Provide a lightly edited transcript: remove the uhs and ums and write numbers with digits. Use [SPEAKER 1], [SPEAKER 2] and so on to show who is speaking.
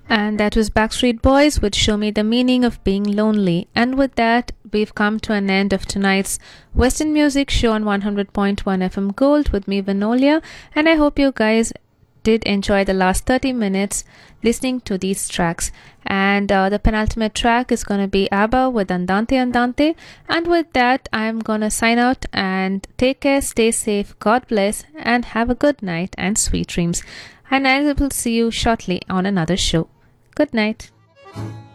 [SPEAKER 1] And that was Backstreet Boys with Show Me the Meaning of Being Lonely. And with that, we've come to an end of tonight's Western Music Show on 100.1 FM Gold with me, Vinolia. And I hope you guys did enjoy the last 30 minutes listening to these tracks. And the penultimate track is going to be ABBA with Andante Andante. And with that, I'm going to sign out and take care, stay safe, God bless, and have a good night and sweet dreams. And I will see you shortly on another show. Good night.